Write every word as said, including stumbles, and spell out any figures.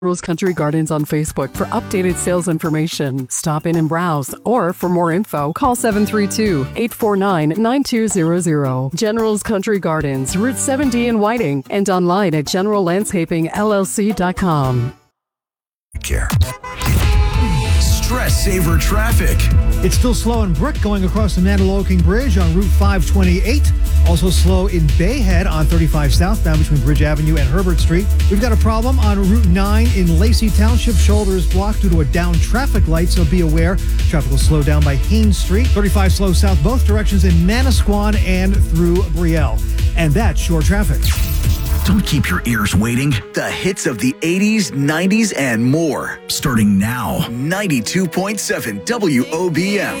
Rose Country Gardens on Facebook for updated sales information. Stop in and browse, or for more info, call seven three two, eight four nine, nine two zero zero. General's Country Gardens, Route seven D in Whiting, and online at general landscaping L L C dot com. Care. Stress saver traffic. It's still slow in Brick going across the Mandaloking Bridge on Route five twenty-eight. Also slow in Bayhead on thirty-five southbound between Bridge Avenue and Herbert Street. We've got a problem on Route nine in Lacey Township. Shoulder is blocked due to a down traffic light, so be aware. Traffic will slow down by Haynes Street. thirty-five slow south both directions in Manasquan and through Brielle. And that's your traffic. Don't keep your ears waiting. The hits of the eighties, nineties, and more. Starting now. ninety-two point seven W O B M.